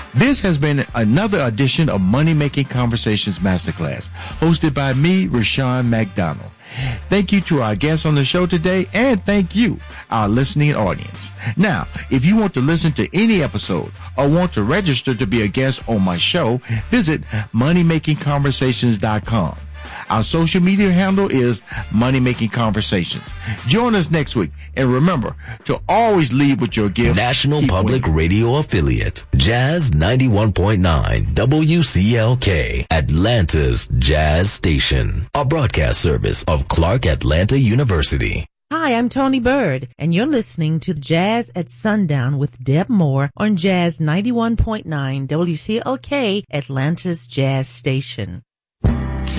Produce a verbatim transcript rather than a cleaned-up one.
This has been another edition of Money Making Conversations Masterclass, hosted by me, Rushion McDonald. Thank you to our guests on the show today, and thank you, our listening audience. Now, if you want to listen to any episode or want to register to be a guest on my show, visit money making conversations dot com. Our social media handle is Money Making Conversations. Join us next week, and remember to always lead with your gifts. National Keep Public winning. Radio Affiliate, Jazz ninety-one point nine W C L K, Atlanta's Jazz Station, a broadcast service of Clark Atlanta University. Hi, I'm Tony Bird, and you're listening to Jazz at Sundown with Deb Moore on Jazz ninety-one point nine W C L K, Atlanta's Jazz Station.